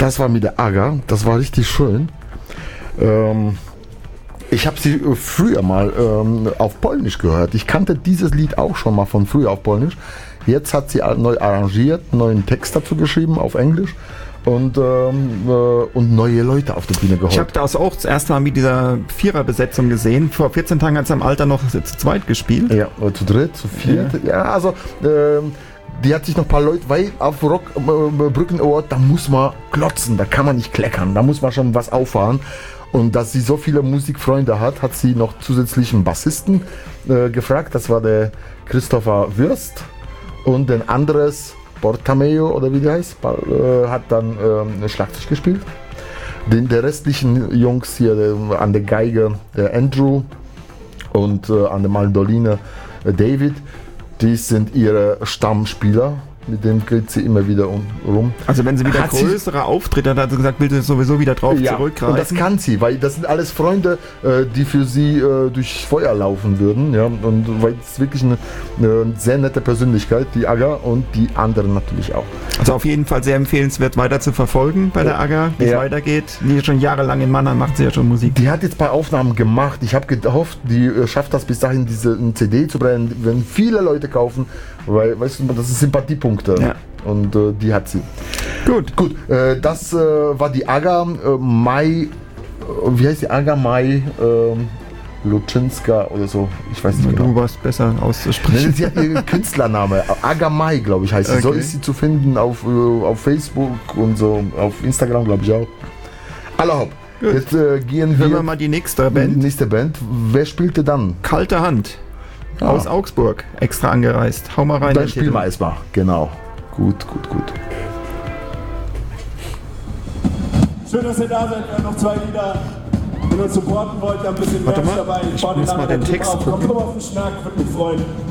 das war mit der Aga, das war richtig schön. Ich habe sie früher mal auf Polnisch gehört. Ich kannte dieses Lied auch schon mal von früher auf Polnisch. Jetzt hat sie neu arrangiert, neuen Text dazu geschrieben auf Englisch und neue Leute auf der Bühne geholt. Ich habe das auch das erste Mal mit dieser Viererbesetzung gesehen. Vor 14 Tagen hat es am Alter noch zu zweit gespielt. Ja, oder zu dritt, zu viert. Ja, also die hat sich noch ein paar Leute, weil auf Rockbrücken Award, da muss man klotzen, da kann man nicht kleckern, da muss man schon was auffahren. Und dass sie so viele Musikfreunde hat sie noch zusätzlich einen Bassisten gefragt. Das war der Christopher Würst und ein anderes Portameo oder wie der heißt, hat dann Schlagzeug gespielt. Der restlichen Jungs hier an der Geige, der Andrew und an der Mandoline David, die sind ihre Stammspieler. Mit dem geht sie immer wieder rum. Also wenn sie wieder größere Auftritte hat, hat sie gesagt, will sie sowieso wieder drauf zurückgreifen. Und das kann sie, weil das sind alles Freunde, die für sie durchs Feuer laufen würden. Ja? Und weil es wirklich eine sehr nette Persönlichkeit, die Aga, und die anderen natürlich auch. Also auf jeden Fall sehr empfehlenswert, weiter zu verfolgen bei der Aga, wie es weitergeht. Die schon jahrelang in Mannheim macht sie ja schon Musik. Die hat jetzt ein paar Aufnahmen gemacht. Ich habe gehofft, die schafft das bis dahin, diese CD zu brennen, wenn viele Leute kaufen, weil, weißt du, das ist Sympathiepunkte. Ja. Und die hat sie. Gut, das war die Aga Mai, wie heißt die Aga Mai Luczynska oder so, ich weiß nicht genau. Du warst besser auszusprechen. Sie hat ihren Künstlername, Aga Mai, glaube ich, heißt sie. Okay. So ist sie zu finden auf Facebook und so, auf Instagram, glaube ich auch. Allerhopp. Jetzt gehen Hören wir mal die nächste Band. Wer spielte dann? Kalte Hand. Aus Augsburg, extra angereist. Hau mal rein. Dann spielen wir erstmal, genau. Gut. Schön, dass ihr da seid. Wir haben noch 2 Lieder. Wenn ihr uns supporten wollt, dann ein bisschen Merch dabei. Ich muss mal den Text gucken. Kommt auf den Schnack, würde mich freuen.